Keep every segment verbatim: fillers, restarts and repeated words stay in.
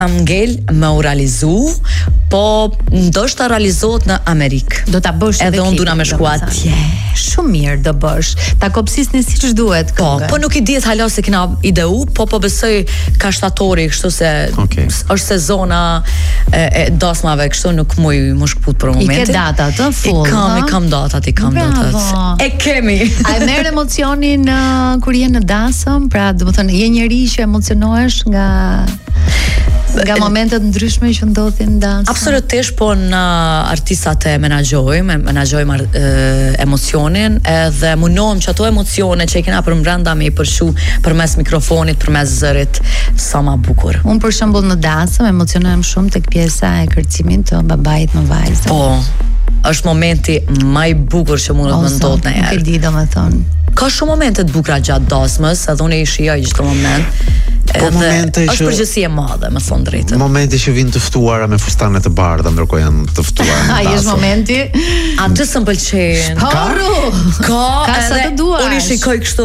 ngel me u realizu, po ndoshta realizohet në Amerikë. Do ta bësh edhe unë duna me shku atje. Shumë mirë do bësh. Ta kopsisni siç duhet. Po, po nuk i dihet hala se kena ideu, po po besoj ka shtatori, kështu se okay. është sezona e, e dasmave, kështu nuk muj më shkput për momentin. I ke datat, ë, full. I kam, i kam datat, i kam Bravo. datat. E kemi. A e merr emocionin uh, kur je në dasëm? Pra, do të thënë, je njeri që emocionohesh nga nga momentet ndryshme që ndodhin dans. Absolutisht, po në artistat e menaxhojmë, menaxhojmë emocionin edhe mundohem që ato emocione që i kena për brenda me i përshu përmes mikrofonit, përmes zërit, sa ma bukur. Unë për shembull në dansëm emocionohem shumë tek pjesa e kërcimit të babait në vajzë. Po, është momenti më i bukur që mund të më ndodh në herë. Nuk e di domethënë. Ka shumë momente të bukura gjatë dasmës, edhe unë i shijoj çdo moment. Po momente është përgjësie madhe, më thonë drejtën. Momente që vinë të ftuara me fustane të bardha, ndërkohë janë të ftuara. Ai është momenti. Atë s'm pëlqen. Ka, ka, ka sa të duash. Unë i shikoj kështu.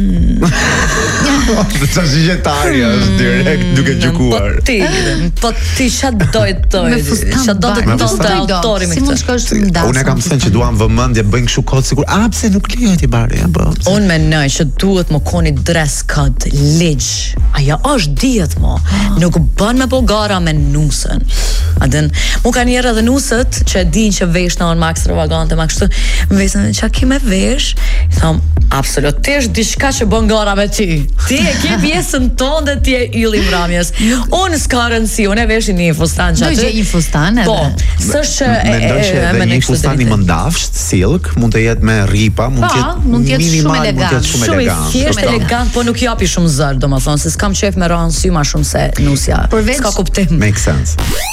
Të çfarë gjetarja është direkt duke gjykuar. Po ti, po ti çfarë do të thotë? Çfarë do të thotë autori me këtë? Si mund shkosh në dasëm? Unë kam thënë që duam vëmendje, bëjnë kështu kod sigur. A pse nuk lejohet i bardha? Po. Unë mendoj që duhet më koni dress code ligj. Ajo është dihet mo. Nuk bën me bulgara me nusën. A din, mu kanë njerë edhe nusët që din që vesh në onë ma ekstravagante, ma kështu, më vesën, që a ki me vesh? I thom, absolutisht diçka që bën gara me ty. Ti e ke pjesën tonë dhe ti e yli mramjes. Unë s'ka rëndësi, unë e vesh një fustan që aty. Do gjej një fustan edhe. Po, s'është e mendoj që edhe një fustan i mëndafsht, silk, mund të jetë me ripa, mund të jetë mund të jetë shumë elegant. Shumë i thjesht elegant, po nuk japi shumë zër, domethënë, se s'kam qef me ranë sy ma shumë se nusja. S'ka kuptim. Make sense.